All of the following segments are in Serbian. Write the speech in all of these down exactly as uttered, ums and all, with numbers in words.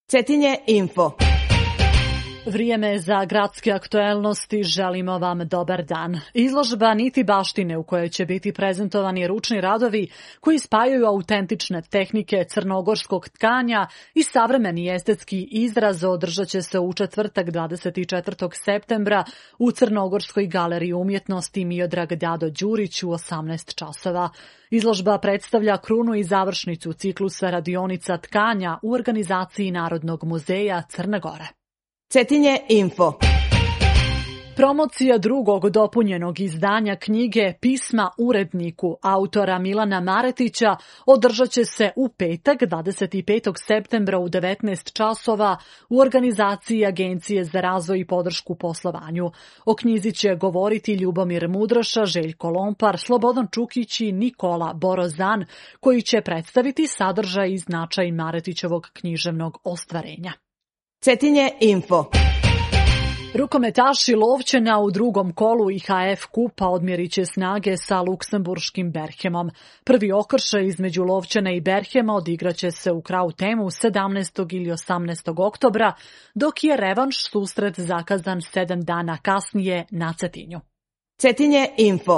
Cetinje info. Vrijeme za gradske aktuelnosti, želimo vam dobar dan. Izložba Niti baštine u kojoj će biti prezentovani ručni radovi koji spajaju autentične tehnike crnogorskog tkanja i savremeni estetski izraz održat će se u četvrtak dvadeset četvrtog septembra u Crnogorskoj galeriji umjetnosti Miodrag Dado Đurić u osamnaest časova. Izložba predstavlja krunu i završnicu ciklusa radionica tkanja u organizaciji Narodnog muzeja Crne Gore. Cetinje info. Promocija drugog dopunjenog izdanja knjige Pisma uredniku autora Milana Maretića održat će se u petak dvadeset petog septembra u devetnaest časova u organizaciji Agencije za razvoj i podršku poslovanju. O knjizi će govoriti Ljubomir Mudraša, Željko Lompar, Slobodan Čukić i Nikola Borozan, koji će predstaviti sadržaj i značaj Maretićevog književnog ostvarenja. Cetinje info. Rukometaši Lovćena u drugom kolu I H F kupa odmjerit će snage sa luksemburškim Berhemom. Prvi okršaj između Lovćena i Berhema odigraće se u Krautemu sedamnaestog ili osamnaestog oktobra, dok je revanš susret zakazan sedam dana kasnije na Cetinju. Cetinje info.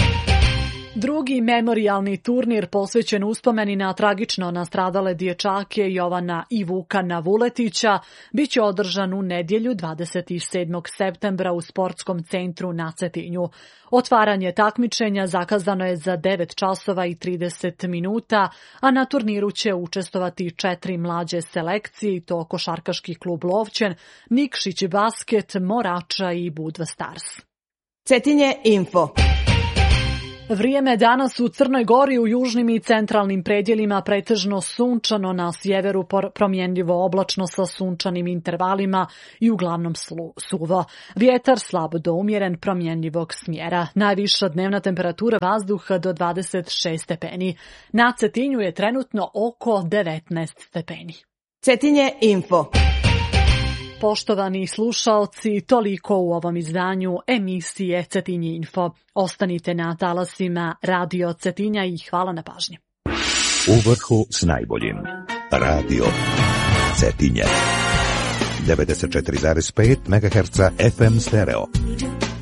Drugi memorijalni turnir posvećen uspomeni na tragično nastradale dječake Jovana i Vukana Vuletića biće održan u nedjelju dvadeset sedmog septembra u sportskom centru na Cetinju. Otvaranje takmičenja zakazano je za devet časova i trideset minuta, a na turniru će učestvovati četiri mlađe selekcije, i to košarkaški klub Lovćen, Nikšić basket, Morača i Budva Stars. Cetinje info. Vrijeme danas u Crnoj Gori u južnim i centralnim predjelima pretežno sunčano, na sjeveru promjenljivo oblačno sa sunčanim intervalima i uglavnom suvo. Vjetar slabo do umjeren promjenljivog smjera. Najviša dnevna temperatura vazduha do dvadeset šest stepeni. Na Cetinju je trenutno oko devetnaest stepeni. Cetinje info. Poštovani slušaoci, toliko u ovom izdanju emisije Cetinje info. Ostanite na talasima Radio Cetinja i hvala na pažnji. U vrhu s najboljim. Radio Cetinje. devedeset četiri zarez pet megaherca F M stereo.